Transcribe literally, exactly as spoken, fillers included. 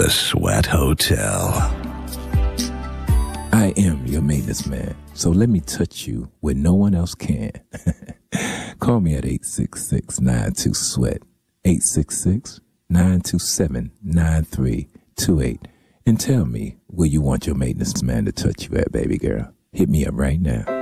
The Sweat Hotel. I am your maintenance man, so let me touch you where no one else can. Call me at eight six six, nine two, SWEAT, eight six six, nine two seven, nine three two eight, and tell me where you want your maintenance man to touch you at, baby girl. Hit me up right now.